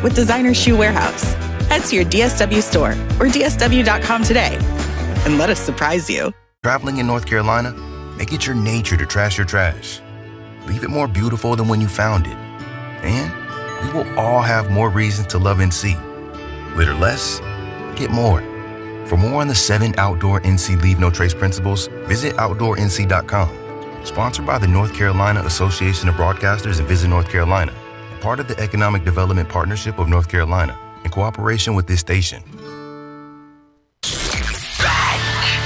with Designer Shoe Warehouse. Head to your DSW store or DSW.com today and let us surprise you. Traveling in North Carolina? Make it your nature to trash your trash. Leave it more beautiful than when you found it. And we will all have more reasons to love NC. Litter less, get more. For more on the 7 Outdoor NC Leave No Trace principles, visit OutdoorNC.com. Sponsored by the North Carolina Association of Broadcasters and Visit North Carolina, and part of the Economic Development Partnership of North Carolina, in cooperation with this station. Back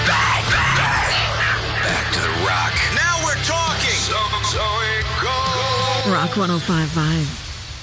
to the Rock. Now we're talking. So it goes. Rock 105.5.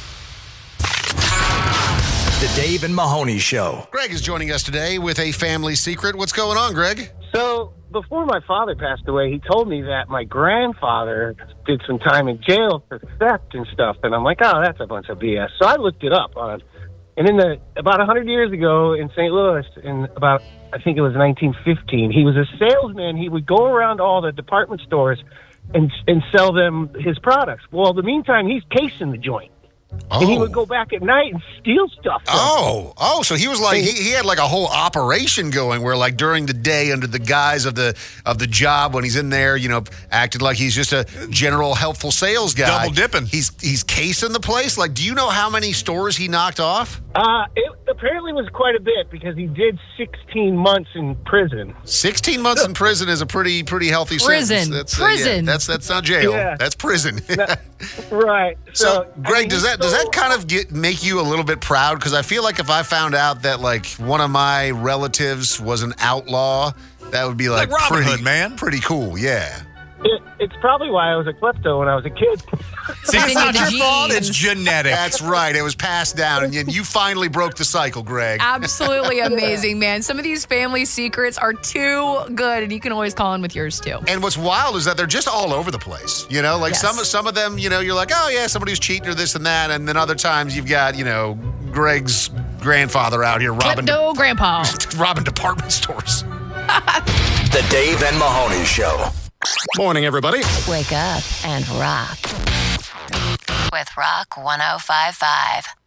The Dave and Mahoney Show. Greg is joining us today with a family secret. What's going on, Greg? So, before my father passed away, he told me that my grandfather did some time in jail for theft and stuff. And I'm like, oh, that's a bunch of BS. So I looked it up. And about 100 years ago in St. Louis, I think it was 1915, he was a salesman. He would go around all the department stores and sell them his products. Well, in the meantime, he's casing the joint. Oh. And he would go back at night and steal stuff. So he was like he had like a whole operation going where like during the day under the guise of the job when he's in there, acted like he's just a general helpful sales guy. Double dipping. He's casing the place. Like, do you know how many stores he knocked off? It apparently was quite a bit because he did 16 months in prison. 16 months in prison is a pretty healthy Prison. sentence. Prison. That's not jail. Yeah. That's prison. Right. So, Greg, does that kind of make you a little bit proud? Because I feel like if I found out that like one of my relatives was an outlaw, that would be like Robin Hood, man. Pretty cool. Yeah. It's probably why I was a klepto when I was a kid. See, it's not your Genes. fault. It's genetic. That's right. It was passed down, and you finally broke the cycle, Greg. Absolutely amazing, man. Some of these family secrets are too good, and you can always call in with yours, too. And what's wild is that they're just all over the place. Like Yes. some of them, you're like, oh yeah, somebody's cheating or this and that, and then other times you've got, Greg's grandfather out here robbing Grandpa. robbing department stores. The Dave and Mahoney Show. Morning, everybody. Wake up and rock with Rock 105.5.